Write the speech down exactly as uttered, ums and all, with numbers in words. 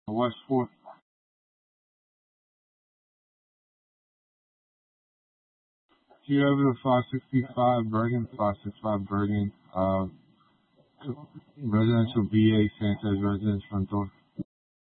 West Fourth. Do you have the five sixty-five Bergen, five sixty-five Bergen, uh, residential B A Sanchez residence front door?